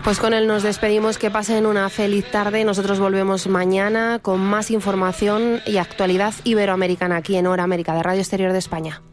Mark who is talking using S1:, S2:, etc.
S1: Pues con él nos despedimos, que pasen una feliz tarde. Nosotros volvemos mañana con más información y actualidad iberoamericana aquí en Hora América de Radio Exterior de España.